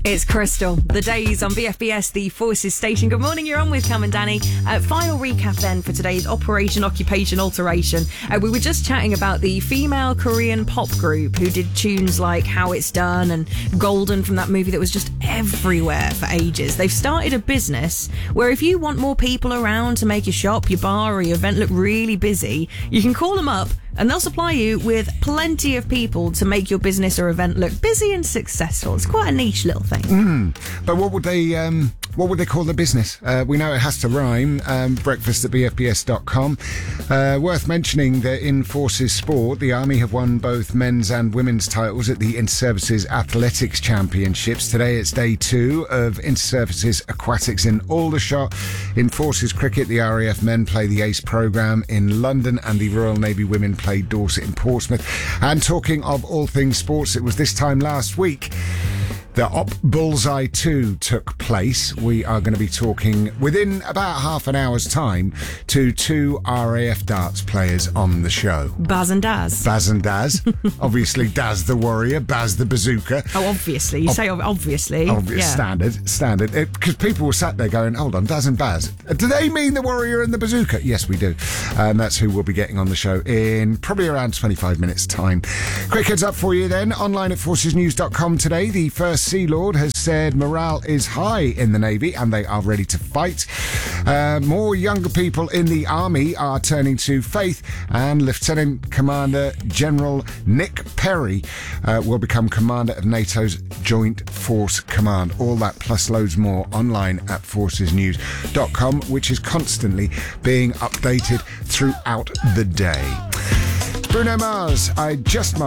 It's Crystal. The days on BFBS, the Forces station. Good morning, you're on with Cam and Danny. Final recap then for today's Operation Occupation Alteration. We were just chatting about the female Korean pop group who did tunes like How It's Done and Golden from that movie that was just everywhere for ages. They've started a business where if you want more people around to make your shop, your bar or your event look really busy, you can call them up and they'll supply you with plenty of people to make your business or event look busy and successful. It's quite a niche little thing. But what would they call the business? We know it has to rhyme. Breakfast at bfbs.com. Worth mentioning that in Forces Sport, the Army have won both men's and women's titles at the Inter-Services Athletics Championships. Today it's day 2 of Inter-Services Aquatics in Aldershot. In Forces Cricket, the RAF men play the ACE programme in London and the Royal Navy women play Dorset in Portsmouth. And talking of all things sports, it was this time last week the Op Bullseye 2 took place. We are going to be talking within about half an hour's time to 2 RAF darts players on the show. Baz and Daz. Baz and Daz. Obviously, Daz the warrior, Baz the bazooka. Oh, obviously. You say obviously. Obvious, yeah. Standard. Because people were sat there going, hold on, Daz and Baz. Do they mean the warrior and the bazooka? Yes, we do. And that's who we'll be getting on the show in probably around 25 minutes' time. Quick heads up for you then. Online at forcesnews.com today, the First Sea Lord has said morale is high in the Navy and they are ready to fight. More younger people in the Army are turning to faith, and Lieutenant Commander General Nick Perry will become Commander of NATO's Joint Force Command. All that plus loads more online at forcesnews.com, which is constantly being updated throughout the day. Bruno Mars, I Just Might